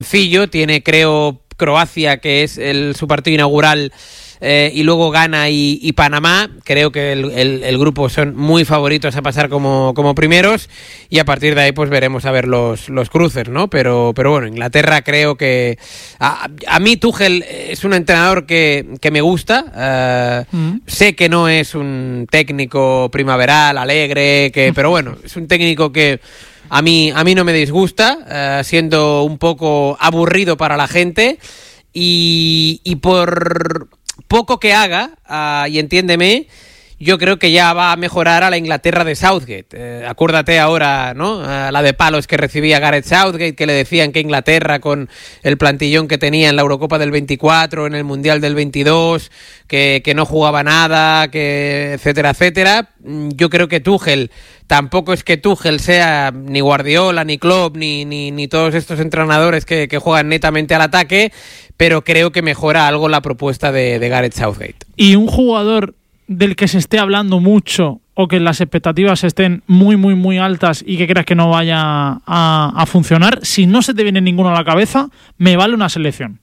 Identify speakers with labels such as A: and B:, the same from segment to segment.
A: sencillo. Tiene, creo, Croacia, que es su partido inaugural, y luego Ghana y Panamá. Creo que el grupo son muy favoritos a pasar como primeros, y a partir de ahí pues veremos a ver los cruces, ¿no? Pero bueno, Inglaterra creo que... A mí Tuchel es un entrenador que me gusta. Sé que no es un técnico primaveral, alegre, pero bueno, es un técnico que a mí no me disgusta, siendo un poco aburrido para la gente, y por poco que haga, y entiéndeme, yo creo que ya va a mejorar a la Inglaterra de Southgate. Acuérdate ahora, ¿no? La de palos que recibía Gareth Southgate, que le decían que Inglaterra, con el plantillón que tenía en la Eurocopa del 24, en el Mundial del 22, que no jugaba nada, que etcétera, etcétera. Yo creo que Tuchel, tampoco es que Tuchel sea ni Guardiola, ni Klopp, ni todos estos entrenadores que juegan netamente al ataque, pero creo que mejora algo la propuesta de Gareth Southgate.
B: Y un jugador del que se esté hablando mucho, o que las expectativas estén muy, muy, muy altas y que creas que no vaya a funcionar, si no se te viene ninguno a la cabeza, me vale una selección.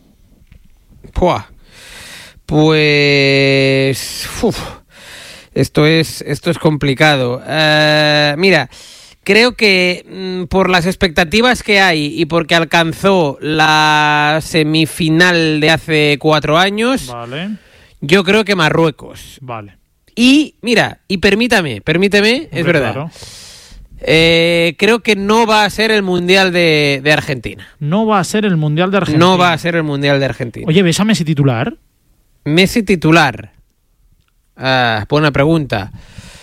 A: Pues... Esto es complicado. Mira, creo que por las expectativas que hay y porque alcanzó la semifinal de hace 4 años...
B: Vale.
A: Yo creo que Marruecos.
B: Vale.
A: Y, mira, y permíteme, es verdad.
B: Claro.
A: Creo que no va a ser el Mundial de Argentina.
B: No va a ser el Mundial de Argentina.
A: No va a ser el Mundial de Argentina.
B: Oye, ¿ves a Messi titular?
A: Messi titular. Buena pregunta.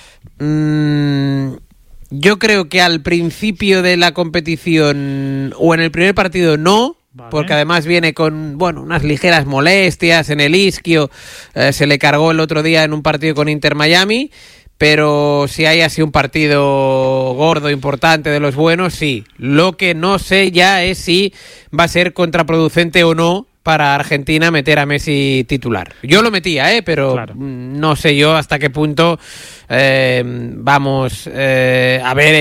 A: Yo creo que al principio de la competición, o en el primer partido, no. Vale. Porque además viene con, unas ligeras molestias en el isquio. Se le cargó el otro día en un partido con Inter Miami. Pero si hay así un partido gordo, importante, de los buenos, sí. Lo que no sé ya es si va a ser contraproducente o no para Argentina meter a Messi titular. Yo lo metía, pero claro, no sé yo hasta qué punto vamos a ver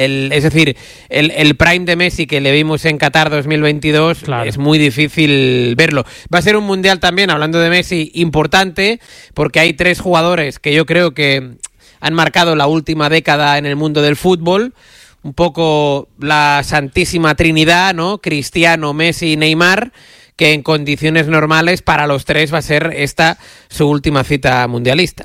A: el prime de Messi que le vimos en Qatar 2022. Claro. Es muy difícil verlo. Va a ser un mundial también, hablando de Messi, importante, porque hay 3 jugadores que yo creo que han marcado la última década en el mundo del fútbol. Un poco la santísima trinidad, ¿no? Cristiano, Messi y Neymar, que en condiciones normales para los 3 va a ser esta su última cita mundialista.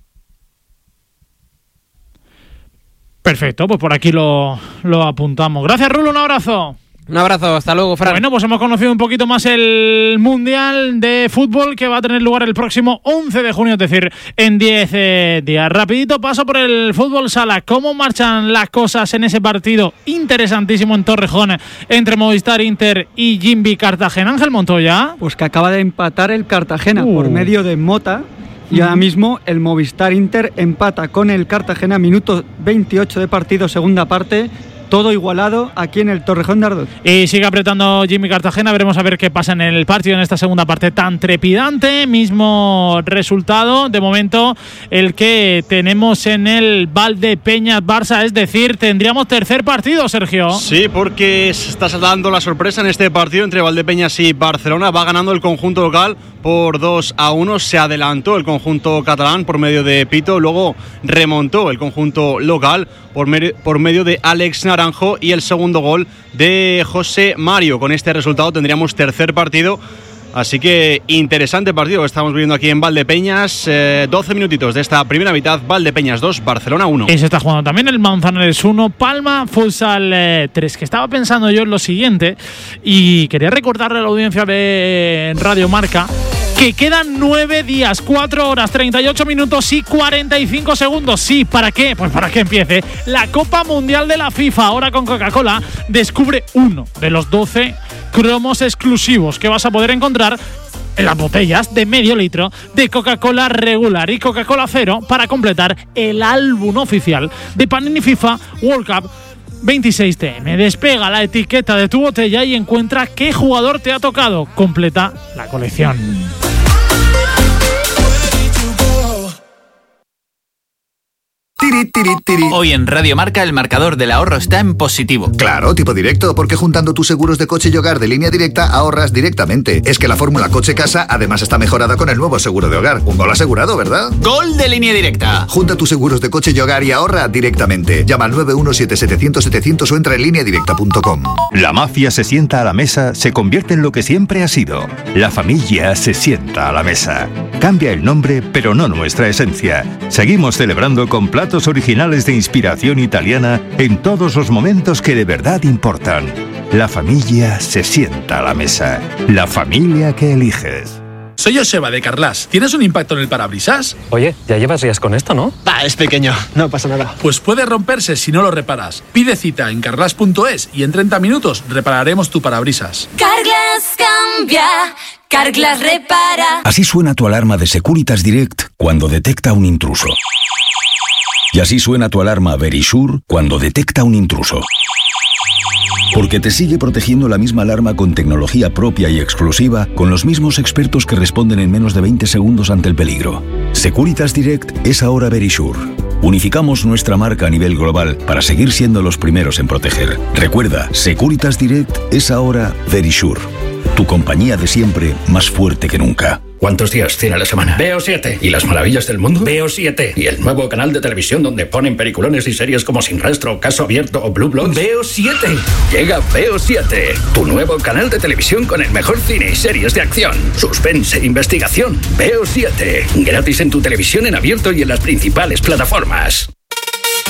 B: Perfecto, pues por aquí lo apuntamos. Gracias, Rulo, un abrazo.
A: Un abrazo, hasta luego, Fran.
B: Bueno, pues hemos conocido un poquito más el Mundial de Fútbol que va a tener lugar el próximo 11 de junio, es decir, en 10 días. Rapidito paso por el fútbol sala. ¿Cómo marchan las cosas en ese partido interesantísimo en Torrejón entre Movistar Inter y Jimby Cartagena? Ángel Montoya.
C: Pues que acaba de empatar el Cartagena por medio de Mota. Y ahora mismo el Movistar Inter empata con el Cartagena, minuto 28 de partido, segunda parte. Todo igualado aquí en el Torrejón de Ardoz.
B: Y sigue apretando Jimmy Cartagena. Veremos a ver qué pasa en el partido, en esta segunda parte tan trepidante. Mismo resultado, de momento, el que tenemos en el Valdepeñas-Barça. Es decir, tendríamos tercer partido, Sergio.
D: Sí, porque se está saltando la sorpresa en este partido entre Valdepeñas y Barcelona. Va ganando el conjunto local por 2-1. Se adelantó el conjunto catalán por medio de Pito. Luego remontó el conjunto local por medio de Alex Naranjo y el segundo gol de José Mario. Con este resultado tendríamos tercer partido. Así que interesante partido que estamos viviendo aquí en Valdepeñas. 12 minutitos de esta primera mitad. Valdepeñas 2, Barcelona 1.
B: Y se está jugando también el Manzanares 1, Palma Futsal 3. Que estaba pensando yo en lo siguiente y quería recordarle a la audiencia de Radio Marca que quedan 9 días, 4 horas, 38 minutos y 45 segundos. Sí, ¿para qué? Pues para que empiece la Copa Mundial de la FIFA. Ahora con Coca-Cola descubre uno de los 12 cromos exclusivos que vas a poder encontrar en las botellas de medio litro de Coca-Cola regular y Coca-Cola cero para completar el álbum oficial de Panini FIFA World Cup 26TM. Despega la etiqueta de tu botella y encuentra qué jugador te ha tocado. Completa la colección.
E: Tiri, tiri, tiri.
F: Hoy en Radio Marca el marcador del ahorro está en positivo.
E: Claro, tipo directo, porque juntando tus seguros de coche y hogar de Línea Directa ahorras directamente. Es que la fórmula coche-casa además está mejorada con el nuevo seguro de hogar. Un gol asegurado, ¿verdad?
F: ¡Gol de Línea Directa!
E: Junta tus seguros de coche y hogar y ahorra directamente. Llama al 917-700-700 o entra en lineadirecta.com.
G: La mafia se sienta a la mesa, se convierte en lo que siempre ha sido. La familia se sienta a la mesa. Cambia el nombre, pero no nuestra esencia. Seguimos celebrando con platos originales de inspiración italiana en todos los momentos que de verdad importan. La familia se sienta a la mesa. La familia que eliges.
H: Soy Joseba de Carglass. ¿Tienes un impacto en el parabrisas?
I: Oye, ya llevas días con esto, ¿no?
H: Es pequeño, no pasa nada. Pues puede romperse si no lo reparas. Pide cita en carglass.es y en 30 minutos repararemos tu parabrisas.
J: Carglass cambia, Carglass repara.
K: Así suena tu alarma de Securitas Direct cuando detecta un intruso. Y así suena tu alarma Verisure cuando detecta un intruso. Porque te sigue protegiendo la misma alarma con tecnología propia y exclusiva, con los mismos expertos que responden en menos de 20 segundos ante el peligro. Securitas Direct es ahora Verisure. Unificamos nuestra marca a nivel global para seguir siendo los primeros en proteger. Recuerda, Securitas Direct es ahora Verisure. Tu compañía de siempre, más fuerte que nunca.
L: ¿Cuántos días tiene la semana? Veo 7. ¿Y las maravillas del mundo? Veo 7. ¿Y el nuevo canal de televisión donde ponen peliculones y series como Sin Rastro, Caso Abierto o Blue Bloods? Veo 7. Llega Veo 7, tu nuevo canal de televisión con el mejor cine y series de acción, suspense e investigación. Veo 7. Gratis en tu televisión en abierto y en las principales plataformas.